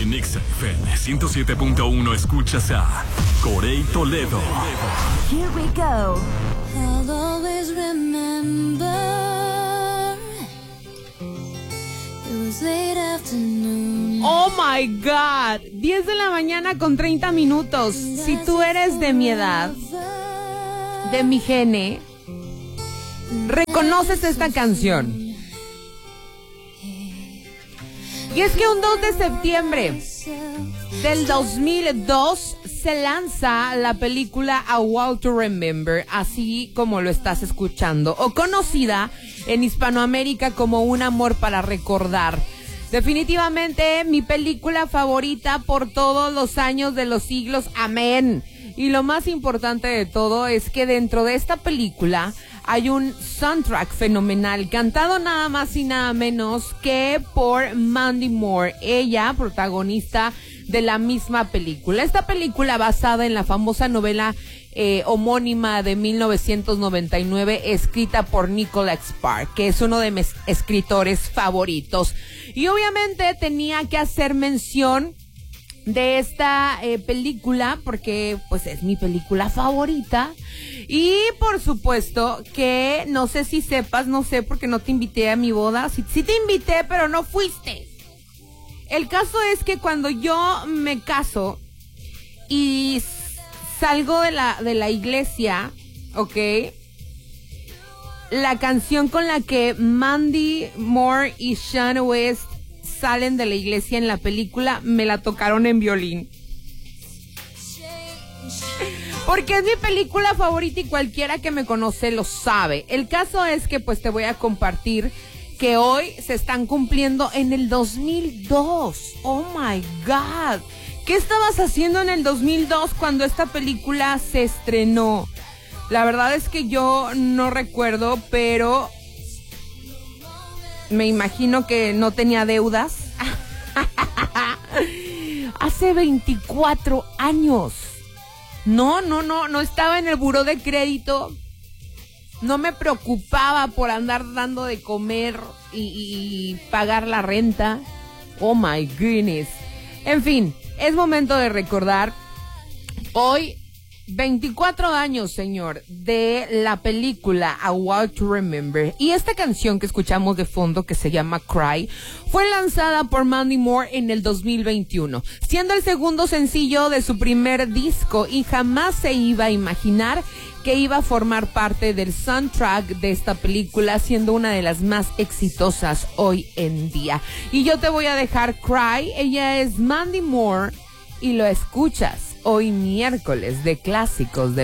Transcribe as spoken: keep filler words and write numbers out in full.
En Exa F M ciento siete punto uno escuchas a Corey Toledo. Here we go. I'll always remember it was late afternoon. Oh my God, diez de la mañana con treinta minutos. Si tú eres de mi edad, de mi gene, reconoces esta canción. Y es que un dos de septiembre del dos mil dos se lanza la película A Walk to Remember, así como lo estás escuchando, o conocida en Hispanoamérica como Un amor para recordar. Definitivamente mi película favorita por todos los años de los siglos, amén. Y lo más importante de todo es que dentro de esta película hay un soundtrack fenomenal, cantado nada más y nada menos que por Mandy Moore, ella protagonista de la misma película. Esta película basada en la famosa novela eh, homónima de mil novecientos noventa y nueve, escrita por Nicholas Sparks, que es uno de mis escritores favoritos. Y obviamente tenía que hacer mención de esta eh, película porque pues es mi película favorita. Y por supuesto que no sé si sepas, no sé porque no te invité a mi boda. Sí, sí te invité, pero no fuiste. El caso es que cuando yo me caso y salgo de la, de la iglesia, ¿ok? La canción con la que Mandy Moore y Shane West salen de la iglesia en la película, me la tocaron en violín. Porque es mi película favorita y cualquiera que me conoce lo sabe. El caso es que pues te voy a compartir que hoy se están cumpliendo en el dos mil dos. Oh my God. ¿Qué estabas haciendo en el dos mil dos cuando esta película se estrenó? La verdad es que yo no recuerdo, pero me imagino que no tenía deudas. Hace veinticuatro años. No, no, no, no estaba en el buró de crédito. No me preocupaba por andar dando de comer y, y pagar la renta. Oh my goodness. En fin, es momento de recordar hoy veinticuatro años, señor, de la película A Walk to Remember. Y esta canción que escuchamos de fondo, que se llama Cry, fue lanzada por Mandy Moore en el dos mil veintiuno, siendo el segundo sencillo de su primer disco, y jamás se iba a imaginar que iba a formar parte del soundtrack de esta película, siendo una de las más exitosas hoy en día. Y yo te voy a dejar Cry. Ella es Mandy Moore y lo escuchas hoy miércoles de clásicos de